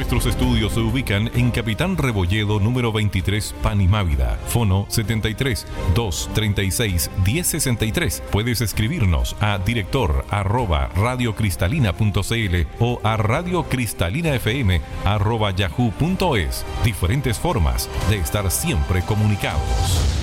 Nuestros estudios se ubican en Capitán Rebolledo número 23, Panimávida. Fono 73 236 1063. Puedes escribirnos a director@radiocristalina.cl o a radiocristalina.fm@yahoo.es. Diferentes formas de estar siempre comunicados.